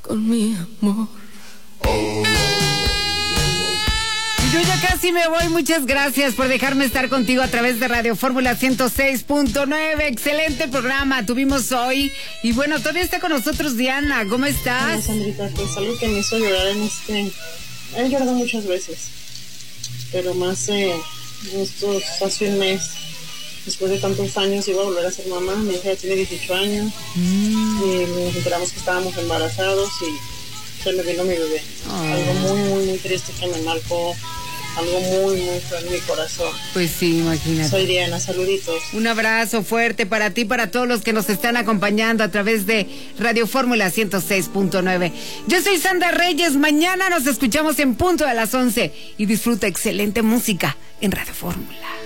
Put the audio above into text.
con mi amor. Yo ya casi me voy, muchas gracias por dejarme estar contigo a través de Radio Fórmula 106.9, excelente programa tuvimos hoy, y bueno, todavía está con nosotros Diana, ¿cómo estás? Hola Sandrita, pues algo que me hizo llorar he llorado muchas veces, pero más hace un mes, después de tantos años iba a volver a ser mamá, mi hija ya tiene 18 años, y nos enteramos que estábamos embarazados y se me vino mi bebé, algo muy, muy, muy triste que me marcó. Algo muy, muy feo en mi corazón. Pues sí, imagínate. Soy Diana, saluditos. Un abrazo fuerte para ti, para todos los que nos están acompañando a través de Radio Fórmula 106.9. Yo soy Sandra Reyes, mañana nos escuchamos en punto de las 11 y disfruta excelente música en Radio Fórmula.